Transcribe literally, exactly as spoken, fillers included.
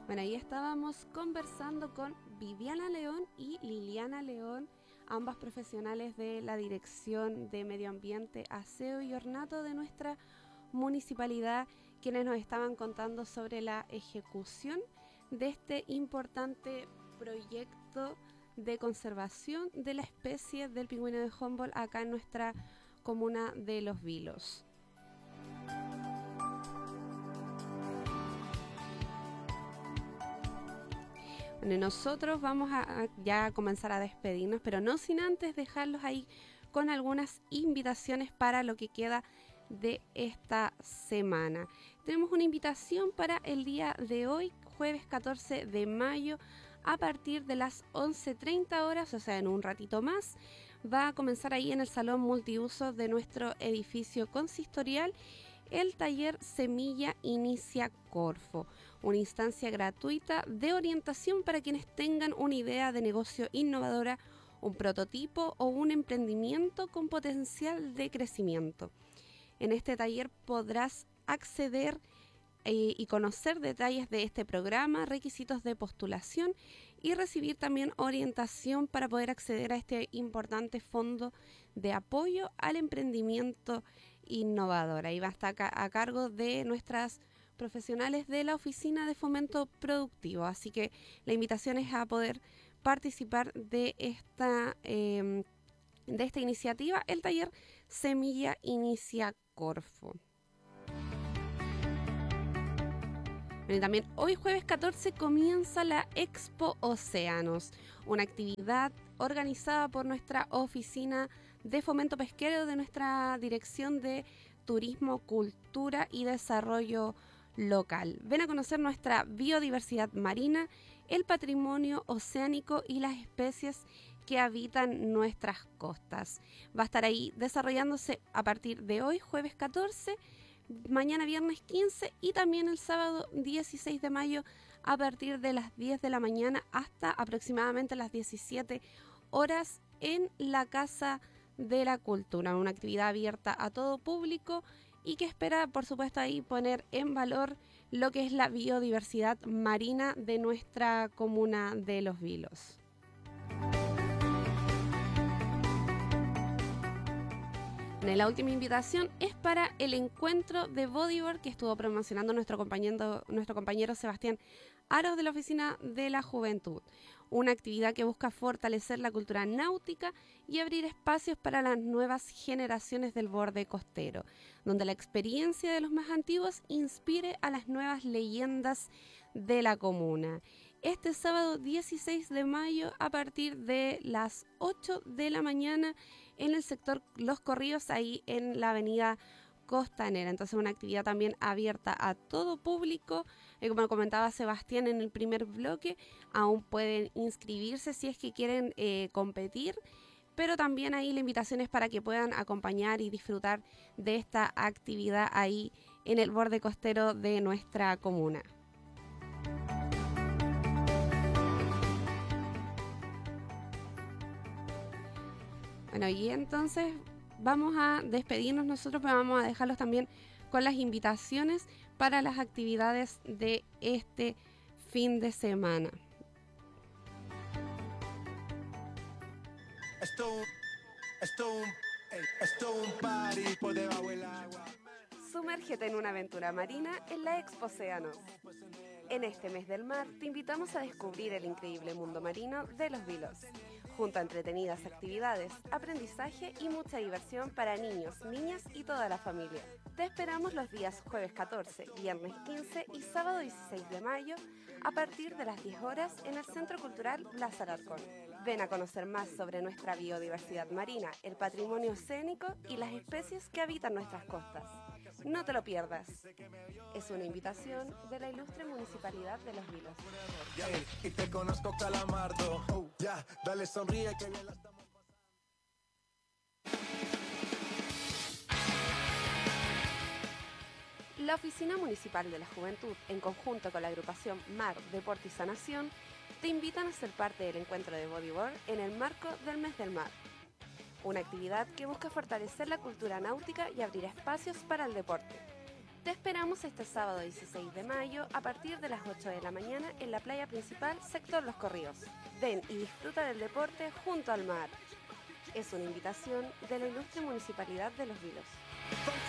Bueno, ahí estábamos conversando con Viviana León y Liliana León, ambas profesionales de la Dirección de Medio Ambiente, Aseo y Ornato de nuestra municipalidad, quienes nos estaban contando sobre la ejecución de este importante proyecto de conservación de la especie del pingüino de Humboldt acá en nuestra comuna de Los Vilos. Bueno, nosotros vamos a, a ya a comenzar a despedirnos, pero no sin antes dejarlos ahí con algunas invitaciones para lo que queda de esta semana. Tenemos una invitación para el día de hoy, jueves catorce de mayo, a partir de las once treinta horas, o sea, en un ratito más, va a comenzar ahí en el salón multiuso de nuestro edificio consistorial el taller Semilla Inicia Corfo, una instancia gratuita de orientación para quienes tengan una idea de negocio innovadora, un prototipo o un emprendimiento con potencial de crecimiento. En este taller podrás acceder eh, y conocer detalles de este programa, requisitos de postulación y recibir también orientación para poder acceder a este importante fondo de apoyo al emprendimiento innovador. Ahí va a estar a cargo de nuestras profesionales de la Oficina de Fomento Productivo. Así que la invitación es a poder participar de esta, eh, de esta iniciativa, el taller Semilla Inicia Corfo. Y también hoy jueves catorce comienza la Expo Océanos, una actividad organizada por nuestra Oficina de Fomento Pesquero de nuestra Dirección de Turismo, Cultura y Desarrollo Local. Ven a conocer nuestra biodiversidad marina, el patrimonio oceánico y las especies que habitan nuestras costas. Va a estar ahí desarrollándose a partir de hoy, jueves catorce, mañana viernes quince y también el sábado dieciséis de mayo a partir de las diez de la mañana hasta aproximadamente las diecisiete horas en la Casa de la Cultura, una actividad abierta a todo público y que espera, por supuesto, ahí poner en valor lo que es la biodiversidad marina de nuestra comuna de Los Vilos. La última invitación es para el encuentro de bodyboard que estuvo promocionando nuestro compañero, nuestro compañero Sebastián Aros de la Oficina de la Juventud. Una actividad que busca fortalecer la cultura náutica y abrir espacios para las nuevas generaciones del borde costero, donde la experiencia de los más antiguos inspire a las nuevas leyendas de la comuna. Este sábado dieciséis de mayo a partir de las ocho de la mañana en el sector Los Corrillos, ahí en la avenida Costanera. Entonces una actividad también abierta a todo público. Eh, como comentaba Sebastián en el primer bloque, aún pueden inscribirse si es que quieren eh, competir, pero también ahí la invitación es para que puedan acompañar y disfrutar de esta actividad ahí en el borde costero de nuestra comuna. Bueno, y entonces vamos a despedirnos nosotros, pero vamos a dejarlos también con las invitaciones para las actividades de este fin de semana. Esto, esto, esto un party por debajo del agua. Sumérgete en una aventura marina en la Expo Océanos. En este mes del mar te invitamos a descubrir el increíble mundo marino de Los Vilos, junto a entretenidas actividades, aprendizaje y mucha diversión para niños, niñas y toda la familia. Te esperamos los días jueves catorce, viernes quince y sábado dieciséis de mayo a partir de las diez horas en el Centro Cultural Blas Alarcón. Ven a conocer más sobre nuestra biodiversidad marina, el patrimonio escénico y las especies que habitan nuestras costas. No te lo pierdas. Es una invitación de la ilustre Municipalidad de Los Vilos. Y te conozco, Calamardo. Oh, ya, dale sonríe que bien la estamos pasando. La Oficina Municipal de la Juventud, en conjunto con la agrupación Mar, Deporte y Sanación, te invitan a ser parte del encuentro de bodyboard en el marco del Mes del Mar. Una actividad que busca fortalecer la cultura náutica y abrir espacios para el deporte. Te esperamos este sábado dieciséis de mayo a partir de las ocho de la mañana en la playa principal, sector Los Corríos. Ven y disfruta del deporte junto al mar. Es una invitación de la Ilustre Municipalidad de Los Vilos.